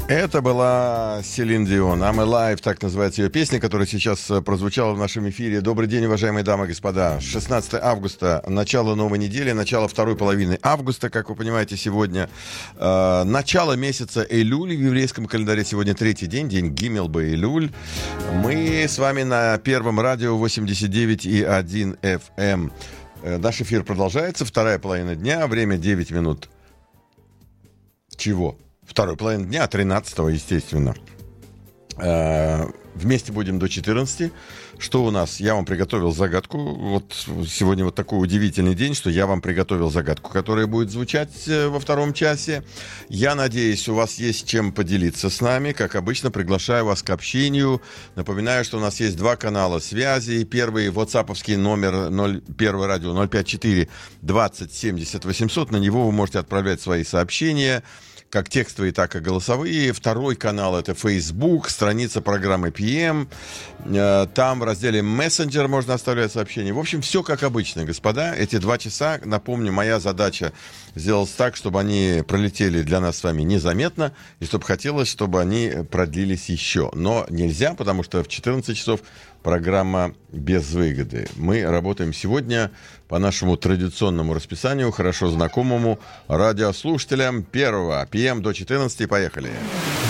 Это была Селин Дион. I'm Alive, так называется ее песня, которая сейчас прозвучала в нашем эфире. Добрый день, уважаемые дамы и господа. 16 августа, начало новой недели, начало второй половины августа, как вы понимаете, сегодня. Начало месяца Эйлюль в еврейском календаре. Сегодня третий день, день Гимел Бейлюль. Мы с вами на первом радио 89,1 FM. Наш эфир продолжается, вторая половина дня, время 9 минут. Чего? Второй половины дня, 13-го, естественно. Вместе будем до 14. Что у нас? Я вам приготовил загадку. Вот сегодня вот такой удивительный день, что я вам приготовил загадку, которая будет звучать во втором часе. Я надеюсь, у вас есть чем поделиться с нами. Как обычно, приглашаю вас к общению. Напоминаю, что у нас есть два канала связи. Первый ватсаповский номер 1 радио 054 20 70 800. На него вы можете отправлять свои сообщения, как текстовые, так и голосовые. Второй канал — это Facebook, страница программы PM. Там в разделе Messenger можно оставлять сообщения. В общем, все как обычно, господа. Эти 2 часа, напомню, моя задача сделать так, чтобы они пролетели для нас с вами незаметно, и чтобы хотелось, чтобы они продлились еще. Но нельзя, потому что в 14 часов программа без выгоды. Мы работаем сегодня по нашему традиционному расписанию, хорошо знакомому радиослушателям первого. PM до 14. Поехали.